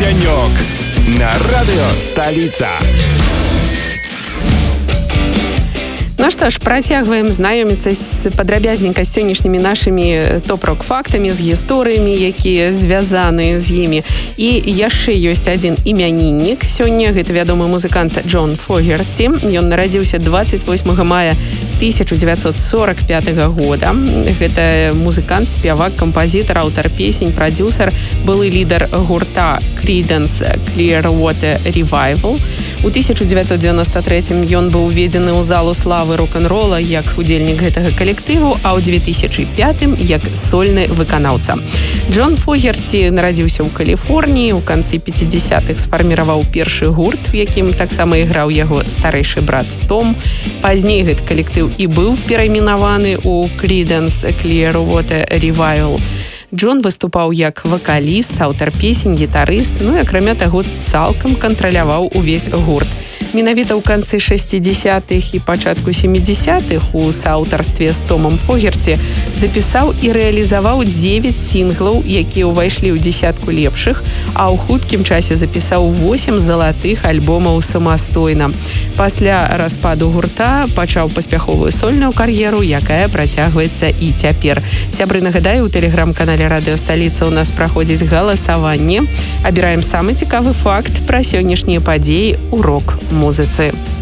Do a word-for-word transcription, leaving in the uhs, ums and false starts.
Огонек на радио «Столица». Ну што ж, працягваем знаёміцца з падрабязненька з сённяшнімі нашымі топ-рок фактамі, з гісторыямі, якія звязаны з імі. І яшчэ ёсць адзін імяніннік. Сёння гэта вядомы музыкант Джон Фогерці. Ён нарадзіўся дваццаць восьмага мая тысяча дзевяцьсот сорок пятага года. Гэта музыкант, спявак, кампазітар, аўтар песень, прадзюсар, былы лідар гурта Creedence Clearwater Revival. У тысяча дзевяцьсот дзевяносто трэцім ён быў уведзены ў залу славы рок-н-рола як удзельнік гэтага калектыву, а ў две тысячы пятым як сольны выканаўца. Джон Фогерці нарадзіўся ў Каліфорніі, у канцы пяцідзясятых сфарміраваў першы гурт, у якім таксама іграў яго старэйшы брат Том. Пазней гэты калектыў і быў перайменаваны ў Creedence Clearwater Revival. Джон выступаў як вакаліст, аўтар песень, гітарыст, ну і акрамя таго цалкам кантраляваў увесь гурт. Менавіта ў канцы шэсцідзясятых і пачатку сямідзясятых у сааўтарстве з Томом Фогерці запісаў і рэалізаваў дзевяць сінглаў, якія ўвайшлі ў дзесятку лепшых, а ў хуткім часе запісаў восем залатых альбомаў самастойна. Пасля распаду гурта пачаў паспяховую сольную кар'еру, якая працягваецца і цяпер. Сябры, нагадаю, у тэлеграм-канале «Радыё Сталіца» у нас праходзіць галасаванне. Абіраем самы цікавы факт пра сённяшнія падзеі ў рок-музыцы.